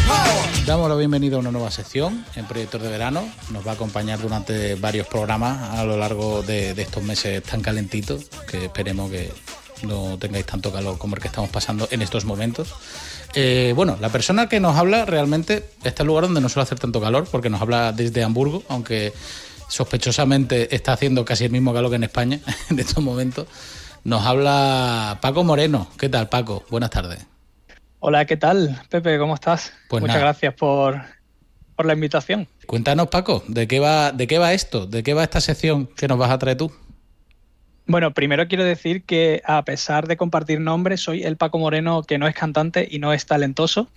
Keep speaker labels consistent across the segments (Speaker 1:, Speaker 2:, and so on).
Speaker 1: Damos la bienvenida a una nueva sección en Proyectos de Verano. Nos va a acompañar durante varios programas a lo largo de estos meses tan calentitos, que esperemos que no tengáis tanto calor como el que estamos pasando en estos momentos. La persona que nos habla realmente está en el lugar donde no suele hacer tanto calor, porque nos habla desde Hamburgo, aunque sospechosamente está haciendo casi el mismo calor que en España en estos momentos. Nos habla Paco Moreno. ¿Qué tal, Paco? Buenas tardes.
Speaker 2: Hola, ¿qué tal, Pepe? ¿Cómo estás?
Speaker 1: Pues
Speaker 2: muchas gracias por la invitación.
Speaker 1: Cuéntanos, Paco, ¿de qué va esto? ¿De qué va esta sección que nos vas a traer tú?
Speaker 2: Bueno, primero quiero decir que a pesar de compartir nombres, soy el Paco Moreno que no es cantante y no es talentoso.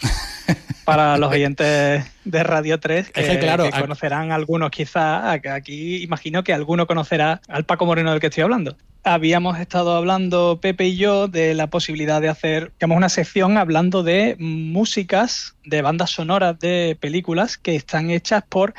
Speaker 2: Para los oyentes de Radio 3, que conocerán algunos quizá, aquí imagino que alguno conocerá al Paco Moreno del que estoy hablando. Habíamos estado hablando, Pepe y yo, de la posibilidad de hacer, digamos, una sección hablando de músicas, de bandas sonoras de películas que están hechas por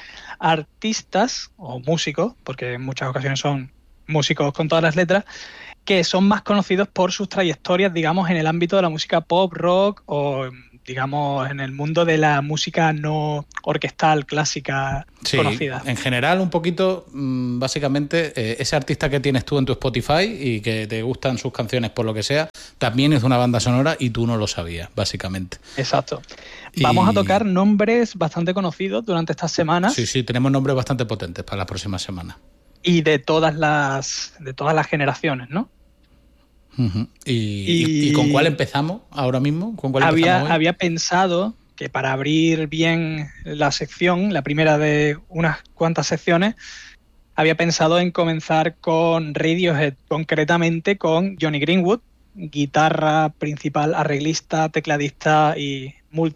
Speaker 2: artistas o músicos, porque en muchas ocasiones son músicos con todas las letras, que son más conocidos por sus trayectorias, digamos, en el ámbito de la música pop, rock o, digamos, en el mundo de la música no orquestal, clásica, conocida.
Speaker 1: En general, un poquito, básicamente, ese artista que tienes tú en tu Spotify y que te gustan sus canciones por lo que sea, también es una banda sonora y tú no lo sabías, básicamente.
Speaker 2: Exacto. Vamos a tocar nombres bastante conocidos durante estas semanas.
Speaker 1: Sí, tenemos nombres bastante potentes para las próximas semanas.
Speaker 2: Y de todas las generaciones, ¿no?
Speaker 1: Uh-huh. ¿Y con cuál empezamos ahora mismo? ¿Con cuál
Speaker 2: había pensado que para abrir bien la sección, la primera de unas cuantas secciones, había pensado en comenzar con Radiohead, concretamente con Johnny Greenwood, guitarra principal, arreglista, tecladista y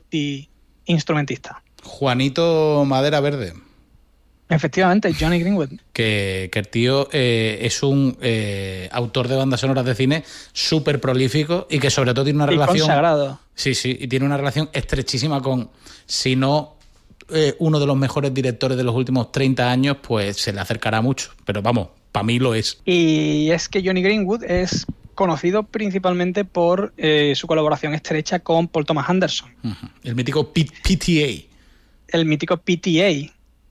Speaker 2: multi-instrumentista.
Speaker 1: Juanito Madera Verde.
Speaker 2: Efectivamente, Johnny Greenwood.
Speaker 1: Que el tío es un autor de bandas sonoras de cine súper prolífico y que sobre todo tiene una relación...
Speaker 2: consagrado.
Speaker 1: Sí, y tiene una relación estrechísima con, si no uno de los mejores directores de los últimos 30 años, pues se le acercará mucho. Pero vamos, para mí lo es.
Speaker 2: Y es que Johnny Greenwood es conocido principalmente por su colaboración estrecha con Paul Thomas Anderson.
Speaker 1: Uh-huh. El mítico PTA.
Speaker 2: El mítico PTA.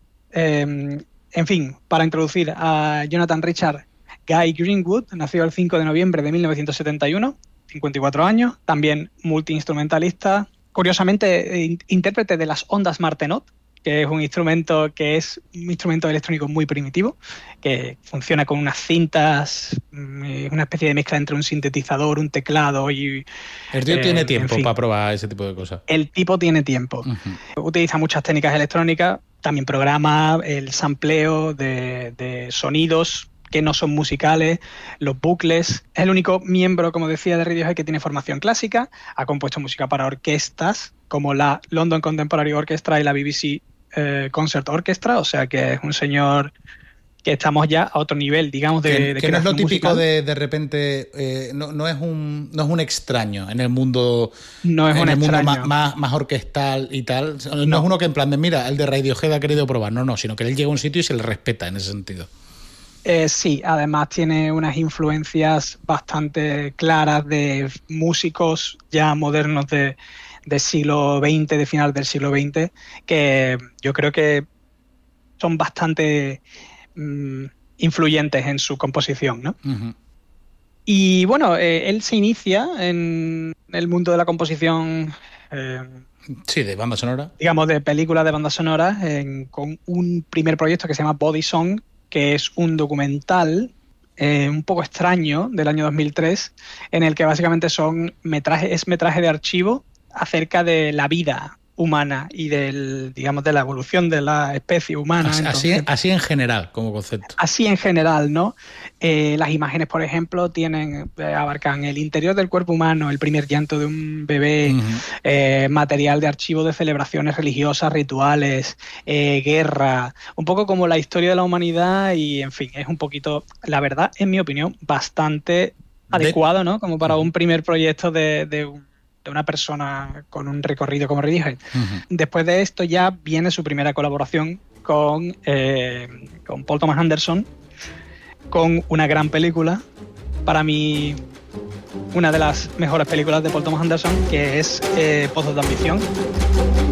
Speaker 2: En fin, para introducir a Jonathan Richard Guy Greenwood, nació el 5 de noviembre de 1971, 54 años, también multiinstrumentalista, curiosamente intérprete de las ondas Martenot, que es un instrumento electrónico muy primitivo, que funciona con unas cintas, una especie de mezcla entre un sintetizador, un teclado y...
Speaker 1: El tío tiene tiempo para probar ese tipo de cosas.
Speaker 2: El tipo tiene tiempo. Uh-huh. Utiliza muchas técnicas electrónicas, también programa el sampleo de sonidos que no son musicales, los bucles. Es el único miembro, como decía, de Radiohead que tiene formación clásica. Ha compuesto música para orquestas, como la London Contemporary Orchestra y la BBC Concert Orchestra, o sea que es un señor que estamos ya a otro nivel, digamos, de
Speaker 1: que no es lo típico de repente, no es un extraño en el mundo,
Speaker 2: no es
Speaker 1: en
Speaker 2: un
Speaker 1: el mundo
Speaker 2: extraño.
Speaker 1: más orquestal y tal. No es uno que en plan de, mira, el de Radiohead ha querido probar, no, sino que él llega a un sitio y se le respeta en ese sentido.
Speaker 2: Sí, además tiene unas influencias bastante claras de músicos ya modernos del siglo XX, de final del siglo XX, que yo creo que son bastante influyentes en su composición, ¿no?
Speaker 1: Uh-huh.
Speaker 2: Y bueno, él se inicia en el mundo de la composición...
Speaker 1: de banda sonora.
Speaker 2: Digamos, de películas de banda sonora, con un primer proyecto que se llama Body Song, que es un documental un poco extraño del año 2003, en el que básicamente es metraje de archivo acerca de la vida humana y de la evolución de la especie humana.
Speaker 1: Así en general, como concepto.
Speaker 2: Así en general, ¿no? Las imágenes, por ejemplo, abarcan el interior del cuerpo humano, el primer llanto de un bebé, uh-huh. Material de archivo de celebraciones religiosas, rituales, guerra, un poco como la historia de la humanidad y, en fin, es un poquito, la verdad, en mi opinión, bastante adecuado, ¿no? Como para un primer proyecto de una persona con un recorrido como Radiohead. Uh-huh. Después de esto ya viene su primera colaboración con Paul Thomas Anderson, con una gran película, para mí una de las mejores películas de Paul Thomas Anderson, que es Pozos de Ambición.